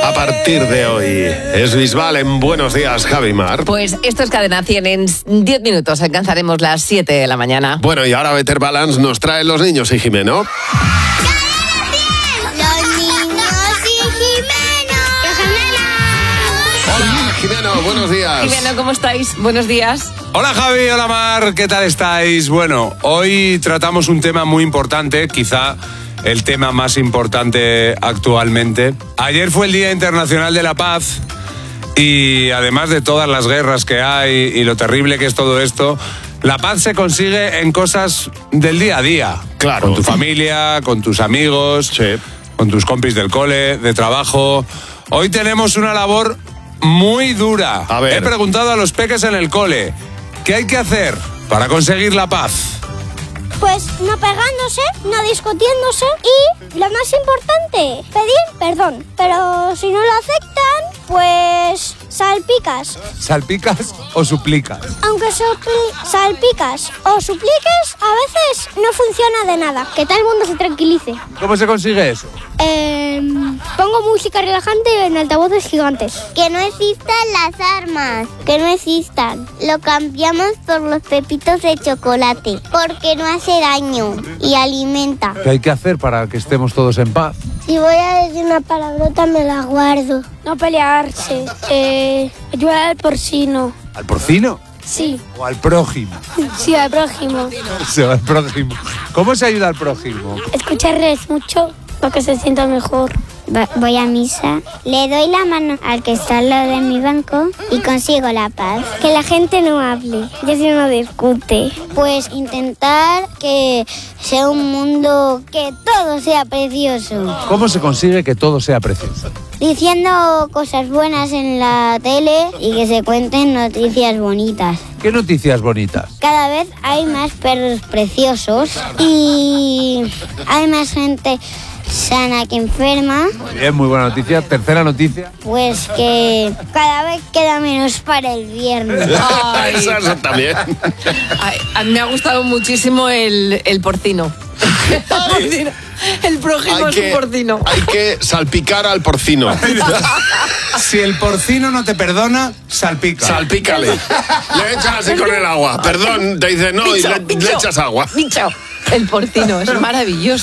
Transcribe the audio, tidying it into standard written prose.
A partir de hoy es Bisbal en Buenos Días, Javi Mar. Pues esto es Cadena 100. En 10 minutos alcanzaremos las 7 de la mañana. Bueno, y ahora Better Balance nos trae los niños y Jimeno. Hola, Jimeno, buenos días. Jimeno, ¿cómo estáis? Buenos días. Hola Javi, hola Mar, ¿qué tal estáis? Bueno, hoy tratamos un tema muy importante, quizá el tema más importante actualmente. Ayer fue el Día Internacional de la Paz y además de todas las guerras que hay y lo terrible que es todo esto, la paz se consigue en cosas del día a día. Claro. Con tu familia, con tus amigos, Sí. con tus compis del cole, de trabajo. Hoy tenemos una labor muy dura. A ver. He preguntado a los peques en el cole, ¿qué hay que hacer para conseguir la paz? Pues no pegándose, no discutiéndose y, lo más importante, pedir perdón. Pero si no lo aceptan, pues salpicas. ¿Salpicas o suplicas? Aunque salpicas o supliques, a veces no funciona de nada. Que todo el mundo se tranquilice. ¿Cómo se consigue eso? Pongo música relajante en altavoces gigantes. Que no existan las armas, que no existan. Lo cambiamos por los pepitos de chocolate, porque no hace daño y alimenta. ¿Qué hay que hacer para que estemos todos en paz? Si voy a decir una palabrota me la guardo. No pelearse. Ayudar al porcino. ¿Al porcino? Sí, ¿O al prójimo? sí, al prójimo. Sí, al prójimo. ¿Cómo se ayuda al prójimo? Escucharles mucho para que se sienta mejor. Voy a misa, le doy la mano al que está al lado de mi banco y consigo la paz. Que la gente no hable, ya si no discute. Pues intentar que sea un mundo que todo sea precioso. ¿Cómo se consigue que todo sea precioso? Diciendo cosas buenas en la tele y que se cuenten noticias bonitas. ¿Qué noticias bonitas? Cada vez hay más perros preciosos y hay más gente sana que enferma. Bien, muy buena noticia. Tercera noticia. Pues que cada vez queda menos para el viernes. Ay. Eso también. Ay, a mí me ha gustado muchísimo el porcino. El porcino. El prójimo es un porcino. Hay que salpicar al porcino. Si el porcino no te perdona, salpica. Salpícale. Le echas así con el agua. Perdón, te dice no y le echas agua. Dicho. El porcino es maravilloso.